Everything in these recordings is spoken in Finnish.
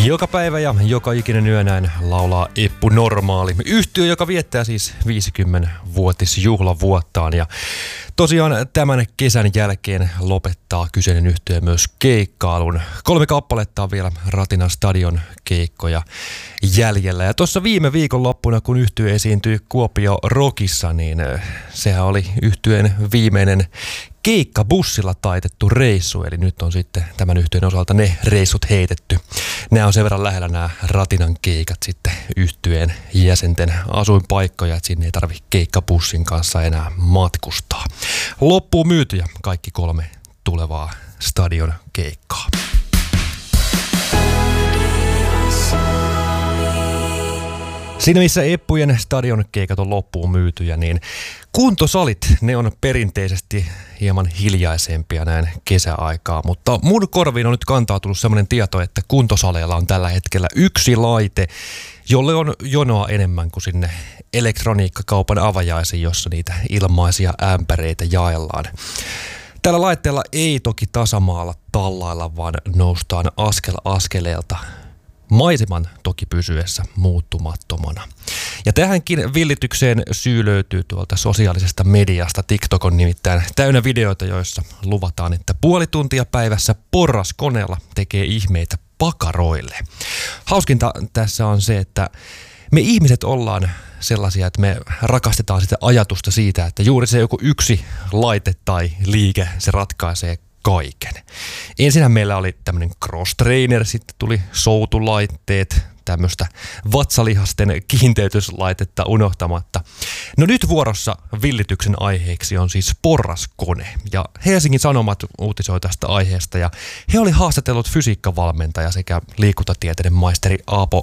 Joka päivä ja joka ikinen yö näin laulaa Eppu Normaali. Yhtye, joka viettää siis 50-vuotisjuhlavuottaan. Ja tosiaan tämän kesän jälkeen lopettaa kyseinen yhtye myös keikkailun. 3 kappaletta on vielä Ratinan stadion keikkoja jäljellä. Ja tuossa viime viikonloppuna, kun yhtye esiintyi Kuopio Rockissa, niin sehän oli yhtyeen viimeinen keikkabussilla taitettu reissu, eli nyt on sitten tämän yhtyeen osalta ne reissut heitetty. Nämä on sen verran lähellä nämä Ratinan keikat sitten yhtyeen jäsenten asuinpaikkoja, että sinne ei tarvitse keikkabussin kanssa enää matkustaa. Loppuun myytyjä kaikki 3 tulevaa stadion keikkaa. Siinä missä Eppujen stadion keikat on loppuun myytyjä, niin kuntosalit, ne on perinteisesti hieman hiljaisempia näin kesäaikaa, mutta mun korviin on nyt kantautunut sellainen tieto, että kuntosaleilla on tällä hetkellä yksi laite, jolle on jonoa enemmän kuin sinne elektroniikkakaupan avajaisiin, jossa niitä ilmaisia ämpäreitä jaellaan. Tällä laitteella ei toki tasamaalla tallailla, vaan noustaan askel askeleelta. Maiseman toki pysyessä muuttumattomana. Ja tähänkin villitykseen syy löytyy tuolta sosiaalisesta mediasta. TikTok on nimittäin täynnä videoita, joissa luvataan, että puoli tuntia päivässä porraskoneella tekee ihmeitä pakaroille. Hauskinta tässä on se, että me ihmiset ollaan sellaisia, että me rakastetaan sitä ajatusta siitä, että juuri se joku yksi laite tai liike, se ratkaisee kaiken. Ensinnähän meillä oli tämmöinen cross trainer, sitten tuli soutulaitteet, tämmöistä vatsalihasten kiinteytyslaitetta unohtamatta. No nyt vuorossa villityksen aiheeksi on siis porraskone. Ja Helsingin Sanomat uutisoi tästä aiheesta ja he oli haastatellut fysiikkavalmentaja sekä liikuntatieteiden maisteri Aapo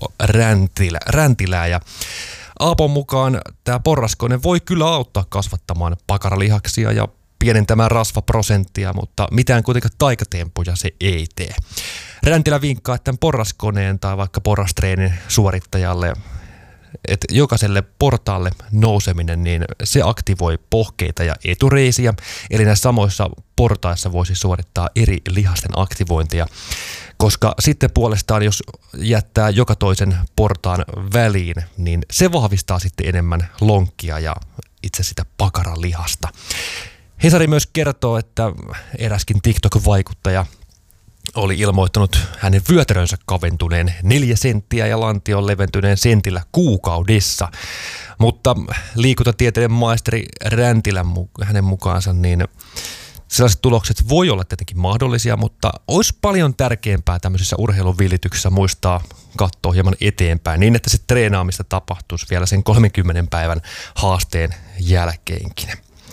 Räntilää ja Aapon mukaan tämä porraskone voi kyllä auttaa kasvattamaan pakaralihaksia ja pienentämään rasvaprosenttia, mutta mitään kuitenkaan taikatemppuja se ei tee. Räntilä vinkkaa, että tämän porraskoneen tai vaikka porrastreenin suorittajalle, että jokaiselle portaalle nouseminen, niin se aktivoi pohkeita ja etureisiä. Eli näissä samoissa portaissa voisi suorittaa eri lihasten aktivointia, koska sitten puolestaan, jos jättää joka toisen portaan väliin, niin se vahvistaa sitten enemmän lonkkia ja itse sitä pakaralihasta. Hesari myös kertoo, että eräskin TikTok-vaikuttaja oli ilmoittanut hänen vyötärönsä kaventuneen 4 senttiä ja lantion leventyneen sentillä kuukaudessa. Mutta liikuntatieteiden maisteri Räntilän hänen mukaansa, niin sellaiset tulokset voi olla tietenkin mahdollisia, mutta olisi paljon tärkeämpää tämmöisissä urheiluvillityksissä muistaa katsoa hieman eteenpäin niin, että se treenaamista tapahtuisi vielä sen 30 päivän haasteen jälkeenkin.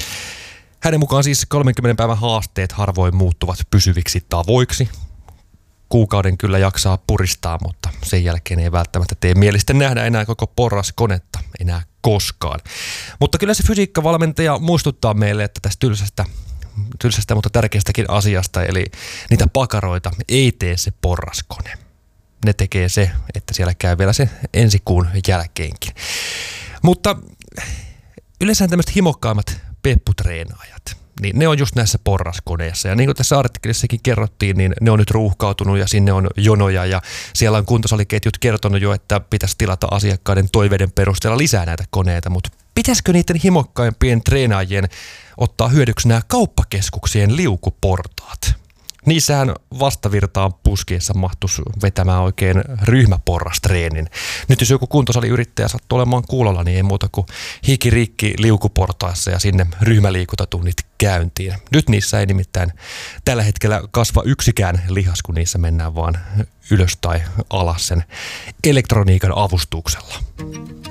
Hänen mukaan siis 30 päivän haasteet harvoin muuttuvat pysyviksi tavoiksi. Kuukauden kyllä jaksaa puristaa, mutta sen jälkeen ei välttämättä tee mielistä nähdä enää koko porraskonetta enää koskaan. Mutta kyllä se fysiikkavalmentaja muistuttaa meille, että tästä tylsästä, mutta tärkeästäkin asiasta, eli niitä pakaroita ei tee se porraskone. Ne tekee se, että siellä käy vielä se ensi kuun jälkeenkin. Mutta yleensä tämmöiset himokkaimmat pepputreenaajat, niin ne on just näissä porraskoneissa. Ja niin kuin tässä artikkelissakin kerrottiin, niin ne on nyt ruuhkautunut ja sinne on jonoja. Ja siellä on kuntosaliketjut kertonut jo, että pitäisi tilata asiakkaiden toiveiden perusteella lisää näitä koneita. Mutta pitäisikö niiden himokkaimpien treenaajien ottaa hyödyksi nämä kauppakeskuksien liukuportaat? Niissähän vastavirtaan puskiessa mahtuisi vetämään oikein ryhmäporrastreenin. Nyt jos joku kuntosaliyrittäjä sattuu olemaan kuulolla, niin ei muuta kuin hikirikki liukuportaissa ja sinne ryhmäliikuntatunnit käyntiin. Nyt niissä ei nimittäin tällä hetkellä kasva yksikään lihas, kun niissä mennään vaan ylös tai alas sen elektroniikan avustuksella.